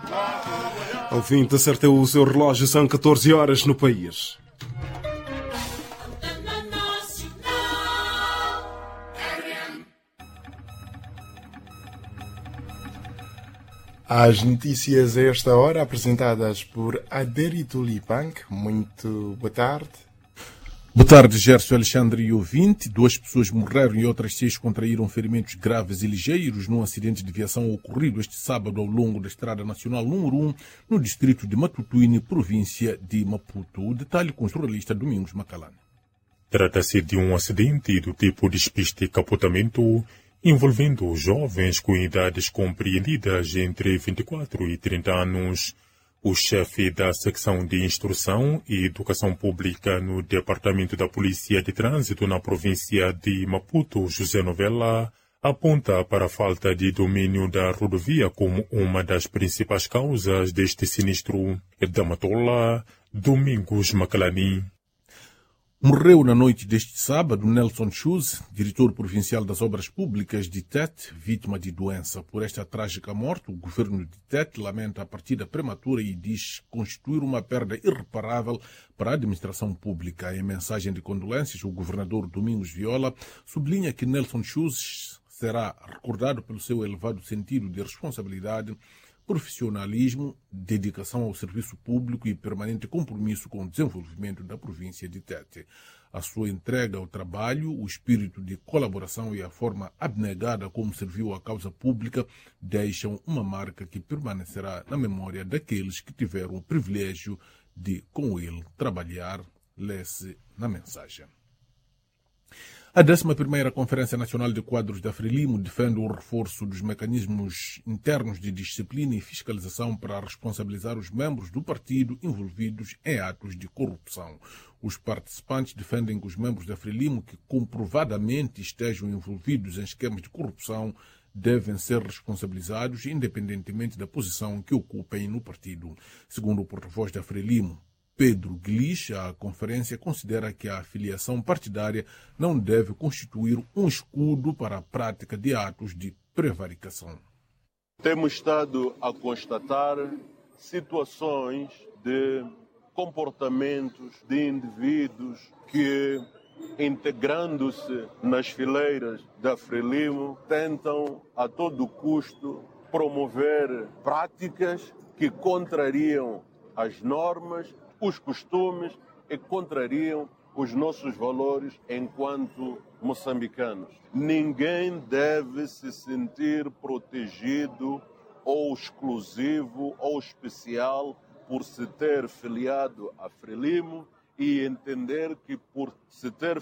Ao fim, acertou o seu relógio, são 14 horas no país. As notícias a esta hora, apresentadas por Adérito Lipank. Muito boa tarde. Boa tarde, Gerson Alexandre e ouvinte. 2 pessoas morreram e outras 6 contraíram ferimentos graves e ligeiros num acidente de viação ocorrido este sábado ao longo da Estrada Nacional número 1, no distrito de Matutuine, província de Maputo. O detalhe com o jornalista Domingos Macalane. Trata-se de um acidente do tipo despiste e capotamento envolvendo jovens com idades compreendidas entre 24 e 30 anos. O chefe da secção de Instrução e Educação Pública no Departamento da Polícia de Trânsito na província de Maputo, José Novella, aponta para a falta de domínio da rodovia como uma das principais causas deste sinistro. Da Matola, Domingos Macalani. Morreu na noite deste sábado Nelson Chuz, diretor provincial das Obras Públicas de Tete, vítima de doença. Por esta trágica morte, o governo de Tete lamenta a partida prematura e diz constituir uma perda irreparável para a administração pública. Em mensagem de condolências, o governador Domingos Viola sublinha que Nelson Chuz será recordado pelo seu elevado sentido de responsabilidade, profissionalismo, dedicação ao serviço público e permanente compromisso com o desenvolvimento da província de Tete. A sua entrega ao trabalho, o espírito de colaboração e a forma abnegada como serviu à causa pública deixam uma marca que permanecerá na memória daqueles que tiveram o privilégio de, com ele, trabalhar, lê-se na mensagem. A 11ª Conferência Nacional de Quadros da Frelimo defende o reforço dos mecanismos internos de disciplina e fiscalização para responsabilizar os membros do partido envolvidos em atos de corrupção. Os participantes defendem que os membros da Frelimo que comprovadamente estejam envolvidos em esquemas de corrupção devem ser responsabilizados independentemente da posição que ocupem no partido. Segundo o porta-voz da Frelimo, Pedro Glich, a conferência considera que a filiação partidária não deve constituir um escudo para a prática de atos de prevaricação. Temos estado a constatar situações de comportamentos de indivíduos que, integrando-se nas fileiras da Frelimo, tentam a todo custo promover práticas que contrariam as normas, os costumes e contrariam os nossos valores enquanto moçambicanos. Ninguém deve se sentir protegido ou exclusivo ou especial por se ter filiado à Frelimo e entender que por se ter